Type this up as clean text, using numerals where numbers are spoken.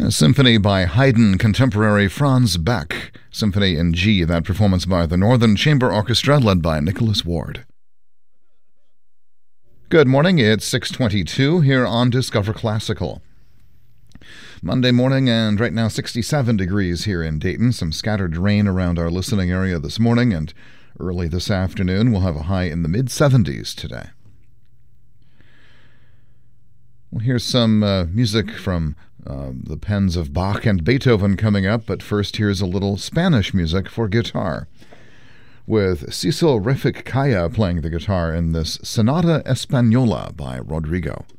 A symphony by Haydn, contemporary Franz Bach. Symphony in G, that performance by the Northern Chamber Orchestra led by Nicholas Ward. Good morning, it's 6:22 here on Discover Classical. Monday morning, and right now 67 degrees here in Dayton. Some scattered rain around our listening area this morning, and early this afternoon we'll have a high in the mid-70s today. We'll hear some music from the pens of Bach and Beethoven coming up, but first here's a little Spanish music for guitar, with Cecil Refik Caya playing the guitar in this Sonata Española by Rodrigo.